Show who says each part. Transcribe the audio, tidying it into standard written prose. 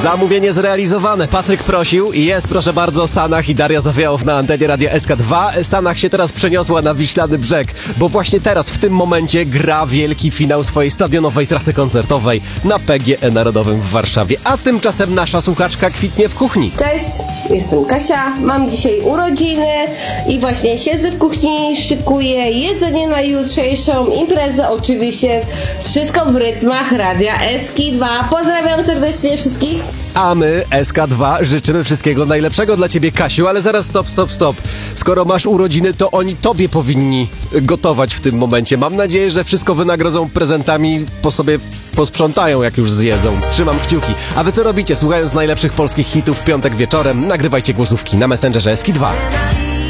Speaker 1: Zamówienie zrealizowane. Patryk prosił i jest, proszę bardzo, Sanach i Daria Zawiałow na antenie Radia SK2. Sanach się teraz przeniosła na Wiślany Brzeg, bo właśnie teraz, w tym momencie gra wielki finał swojej stadionowej trasy koncertowej na PGE Narodowym w Warszawie. A tymczasem nasza słuchaczka kwitnie w kuchni.
Speaker 2: Cześć, jestem Kasia, mam dzisiaj urodziny i właśnie siedzę w kuchni, szykuję jedzenie na jutrzejszą imprezę, oczywiście wszystko w rytmach Radia SK2. Pozdrawiam serdecznie wszystkich.
Speaker 1: A my, SK2, życzymy wszystkiego najlepszego dla ciebie, Kasiu, ale zaraz stop. Skoro masz urodziny, to oni tobie powinni gotować w tym momencie. Mam nadzieję, że wszystko wynagrodzą prezentami, po sobie posprzątają, jak już zjedzą. Trzymam kciuki. A wy co robicie, słuchając najlepszych polskich hitów w piątek wieczorem? Nagrywajcie głosówki na Messengerze SK2.